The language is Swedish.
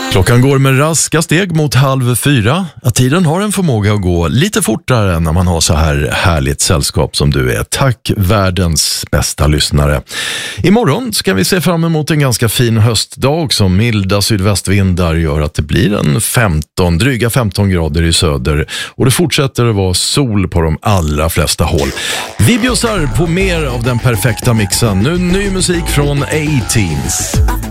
Klockan går med raska steg mot 3:30. Att tiden har en förmåga att gå lite fortare när man har så här härligt sällskap som du är. Tack världens bästa lyssnare. Imorgon ska vi se fram emot en ganska fin höstdag som milda sydvästvindar gör att det blir dryga 15 grader i söder. Och det fortsätter att vara sol på de allra flesta håll. Vi bjussar på mer av den perfekta mixen. Nu ny musik från A-Teens.